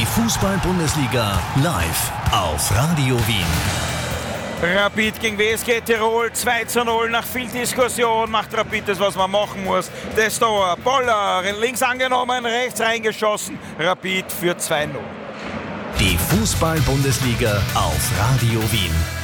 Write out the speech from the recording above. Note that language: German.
Die Fußball-Bundesliga live auf Radio Wien. Rapid gegen WSG Tirol, 2:0 nach viel Diskussion, macht Rapid das, was man machen muss. Das Tor, Boller, links angenommen, rechts reingeschossen, Rapid führt 2:0. Die Fußball-Bundesliga auf Radio Wien.